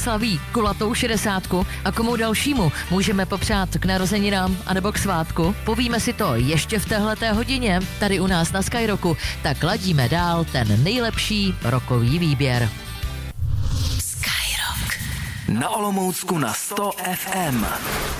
slaví kulatou 60 a komu dalšímu můžeme popřát k narozeninám anebo k svátku. Povíme si to ještě v téhleté hodině tady u nás na Skyrocku, tak ladíme dál ten nejlepší rokový výběr. Skyrock. Na Olomoucku na 100 FM.